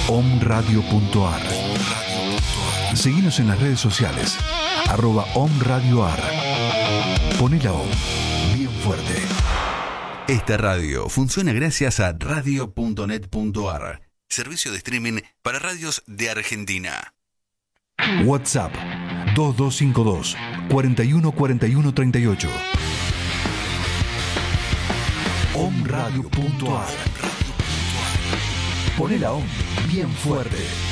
omradio.ar. Seguinos en las redes sociales, @omradioar. Poné la OM bien fuerte. Esta radio funciona gracias a radio.net.ar, servicio de streaming para radios de Argentina. WhatsApp 2252 41 41 38. omradio.ar. Poné la OM bien fuerte.